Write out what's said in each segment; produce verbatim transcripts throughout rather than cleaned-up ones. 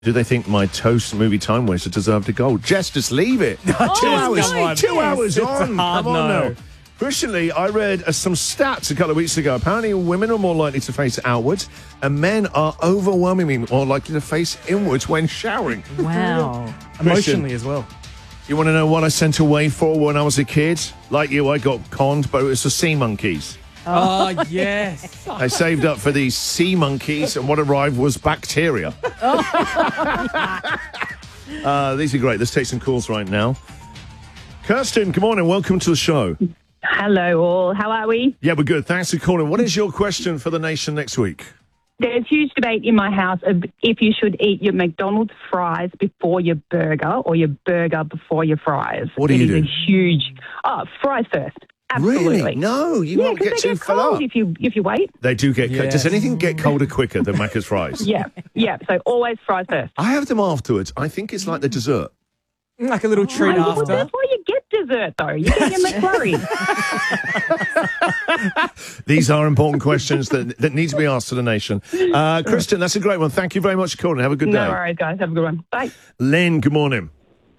Do they think my toast movie time waster deserved a gold? Jess, just leave it. Oh, two hours, no, two yes. hours It's on. a hard Come on no. now. Christianly, I read uh, some stats a couple of weeks ago. Apparently, women are more likely to face outwards, and men are overwhelmingly more likely to face inwards when showering. Wow. Emotionally as well. You want to know what I sent away for when I was a kid? Like you, I got conned, but it was the sea monkeys. Oh, yes. I saved up for these sea monkeys, and what arrived was bacteria. uh, these are great. Let's take some calls right now. Kirsten, good morning. Welcome to the show. Hello, all. How are we? Yeah, we're good. Thanks for calling. What is your question for the nation next week? There's huge debate in my house of if you should eat your McDonald's fries before your burger or your burger before your fries. What do It you is do? a huge... Oh, fries first. Absolutely. Really? No, you Yeah, won't get because they too get full cold up. if you, if you wait. They do get cold. Yes. Does anything get colder quicker than Macca's fries? Yeah, yeah. So always fries first. I have them afterwards. I think it's like the dessert. Like a little treat Oh, well, after. that's why you get dessert, though. You get your McFlurry. These are important questions that, that need to be asked to the nation. Uh, Kristen, that's a great one. Thank you very much for calling. Have a good No day. worries, guys. Have a good one. Bye. Lynn, good morning.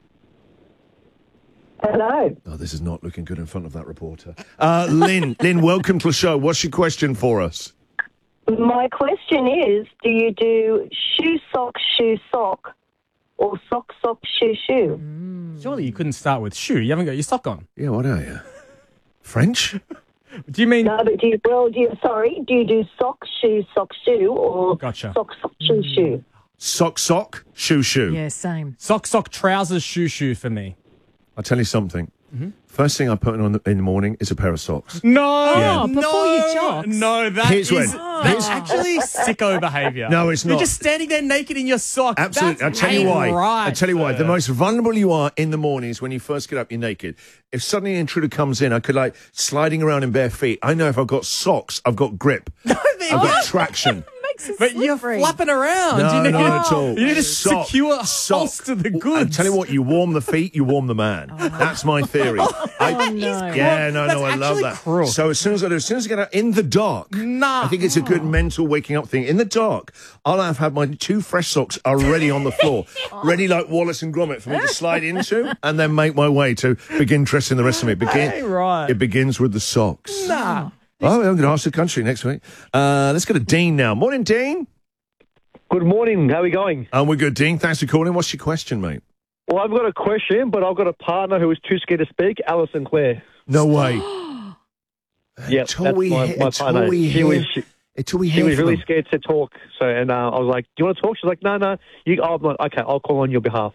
Hello. Oh, this is not looking good in front of that reporter. Uh, Lynn, Lynn, welcome to the show. What's your question for us? My question is, do you do shoe sock, shoe sock, or sock sock, shoe shoe? Surely you couldn't start with shoe. You haven't got your sock on. Yeah, what are you? French? Do you mean... No, but do you, well, do you, sorry, do you do sock, shoe, sock, shoe, or Gotcha. sock, sock, shoe, shoe? Sock, sock, shoe, shoe. Yeah, same. Sock, sock, trousers, shoe, shoe for me. I'll tell you something. First thing I put on the, in the morning is a pair of socks. No! Yeah. before no, you jocks? No, that Here's is... when- That's actually sicko behaviour. No, it's You're not. just standing there naked in your socks. Absolutely. I'll That's tell you why. ain't right, I'll tell you why. sir. The most vulnerable you are in the mornings when you first get up, you're naked. If suddenly an intruder comes in, I could like sliding around in bare feet. I know if I've got socks, I've got grip. there I've you got go. traction. But you're flapping around. No, you need, not at all. You need a Sock, secure sock. holster the I'll goods. tell you what, you warm the feet, you warm the man. That's my theory. I, Oh, no. Yeah, no, That's no, I love actually that. cruel. So as soon as I do, as soon as I get out in the dark, Nah. I think it's a good mental waking up thing. In the dark, I'll have had my two fresh socks already on the floor, ready like Wallace and Gromit for me to slide into, and then make my way to begin dressing the rest of me. Begin. Hey, right. It begins with the socks. Nah. Oh, I'm going to ask the country next week. Uh, let's go to Dean now. Morning, Dean. Good morning. How are we going? Um, we're good, Dean. Thanks for calling. What's your question, mate? Well, I've got a question, but I've got a partner who is too scared to speak, Alison Clare. No way. Yeah, Until that's we my, hear- my until partner. we she hear- was she, Until we she hear was from really them. scared to talk. So, and uh, I was like, "Do you want to talk?" She's like, "No, no." You, oh, I'm like, okay, I'll call on your behalf.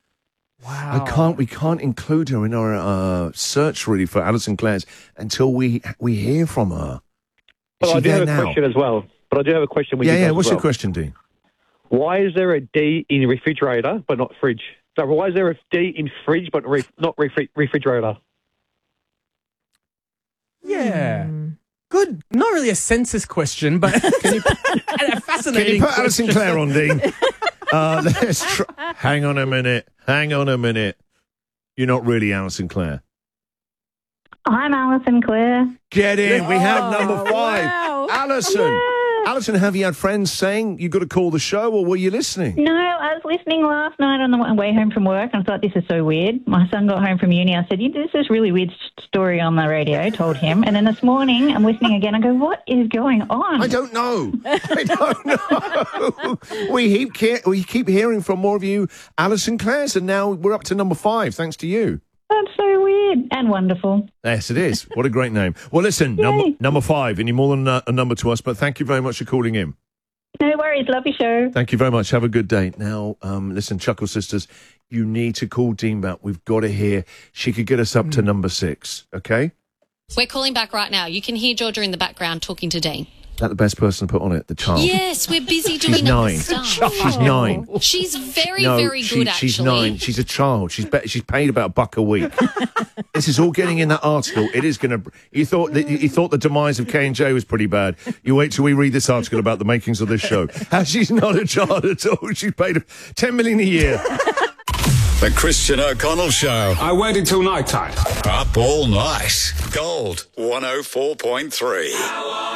Wow. I can't. We can't include her in our uh, search really for Alison Clare's until we we hear from her. Is But she I do there have a now? question as well. But I do have a question with Yeah, you yeah. guys What's as your well. question, Dean? Why is there a D in refrigerator but not fridge? So why is there a D in fridge but re- not refri- refrigerator? Yeah. Good. Not really a census question, but can you, a Can fascinating you put Alison question. Clare on, Dean? uh, let's tr- hang on a minute. Hang on a minute. You're not really Alison Clare. I'm Alison Clare. Get in. We have number Oh, five. wow. Alison. Alison, have you had friends saying you've got to call the show, or were you listening? No, I was listening last night on the way home from work, and I thought, this is so weird. My son got home from uni. I said, "You- this is really weird story on the radio," told him. And then this morning, I'm listening again. I go, what is going on? I don't know. I don't know. we keep ke- we keep hearing from more of you, Alison Clare's, and now we're up to number five, thanks to you. That's so weird and wonderful. Yes, it is. What a great name. Well, listen, number number five, and you're more than a, a number to us, but thank you very much for calling in. No worries. Love your show. Thank you very much. Have a good day. Now, um, listen, Chuckle Sisters, you need to call Dean back. We've got to hear. She could get us up to number six, okay? We're calling back right now. You can hear Georgia in the background talking to Dean. Is that the best person to put on it, the child? Yes, we're busy doing She's other nine. stuff. She's nine. She's very, No, very she- good, actually. she's nine. She's a child. She's be- she's paid about a buck a week. This is all getting in that article. It is going to. You thought that you thought the demise of K and J was pretty bad. You wait till we read this article about the makings of this show. How she's not a child at all. She's paid ten million a year. The Christian O'Connell Show. I waited till night time. Up all night. Gold one oh four point three.